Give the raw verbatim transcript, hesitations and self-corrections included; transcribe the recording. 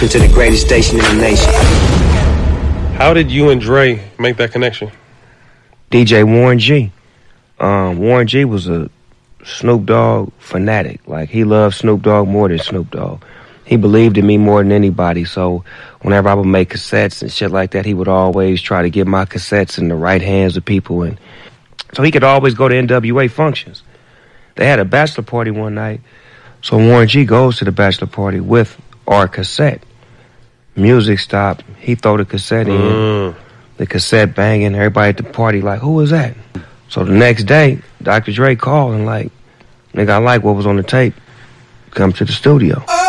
To the greatest station in the nation. How did you and Dre make that connection? D J Warren G. Um, Warren G was a Snoop Dogg fanatic. Like, he loved Snoop Dogg more than Snoop Dogg. He believed in me more than anybody, so whenever I would make cassettes and shit like that, he would always try to get my cassettes in the right hands of people, and so he could always go to N W A functions. They had a bachelor party one night, so Warren G goes to the bachelor party with our cassette. Music stopped, he throw the cassette in, mm. the cassette banging, everybody at the party like, who was that? So the next day, Doctor Dre called and like, nigga, I like what was on the tape, come to the studio.